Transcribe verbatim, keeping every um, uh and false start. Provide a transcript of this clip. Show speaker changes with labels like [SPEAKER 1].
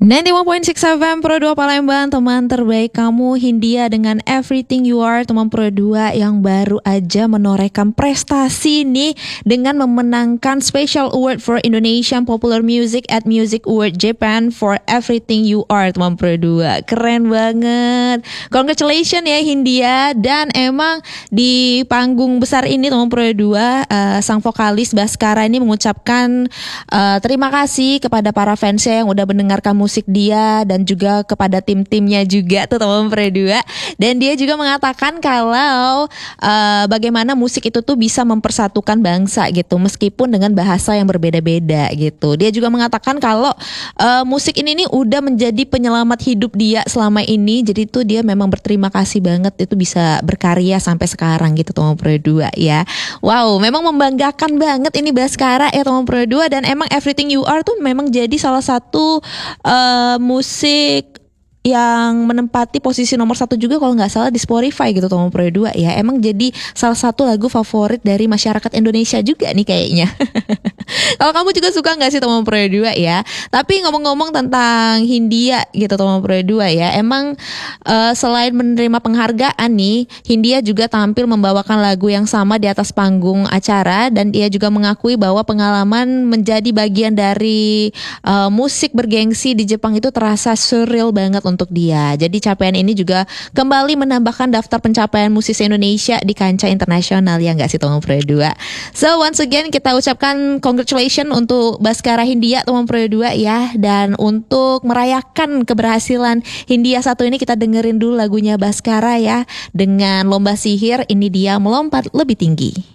[SPEAKER 1] sembilan puluh lima titik enam F M Pro dua Palembang, teman terbaik kamu Hindia dengan Everything You Are, teman Pro dua yang baru aja menorehkan prestasi nih dengan memenangkan Special Award for Indonesian Popular Music at Music Award Japan for Everything You Are, teman Pro dua. Keren banget. Congratulations ya Hindia. Dan emang di panggung besar ini teman Pro dua, uh, sang vokalis Baskara ini mengucapkan uh, terima kasih kepada para fansnya yang udah mendengarkan musik dia dan juga kepada tim-timnya juga tuh teman Pro dua. Dan dia juga mengatakan kalau uh, bagaimana musik itu tuh bisa mempersatukan bangsa gitu meskipun dengan bahasa yang berbeda-beda gitu. Dia juga mengatakan kalau uh, musik ini nih udah menjadi penyelamat hidup dia selama ini. Jadi tuh dia memang berterima kasih banget itu bisa berkarya sampai sekarang gitu teman Pro dua ya. Wow, memang membanggakan banget ini Baskara ya teman Pro dua. Dan emang Everything You Are tuh memang jadi salah satu uh, musik yang menempati posisi nomor satu juga kalau nggak salah di Spotify gitu teman Pro dua ya. Emang jadi salah satu lagu favorit dari masyarakat Indonesia juga nih kayaknya. Kalau kamu juga suka nggak sih teman Pro dua ya? Tapi ngomong-ngomong tentang Hindia gitu teman Pro dua ya, emang uh, selain menerima penghargaan nih, Hindia juga tampil membawakan lagu yang sama di atas panggung acara. Dan dia juga mengakui bahwa pengalaman menjadi bagian dari uh, musik bergengsi di Jepang itu terasa surreal banget untuk dia. Jadi capaian ini juga kembali menambahkan daftar pencapaian musisi Indonesia di kancah internasional ya nggak sih teman Pro dua. So once again kita ucapkan congratulations untuk Baskara Hindia teman Pro dua ya. Dan untuk merayakan keberhasilan Hindia satu ini kita dengerin dulu lagunya Baskara ya dengan Lomba Sihir. Ini dia Melompat Lebih Tinggi.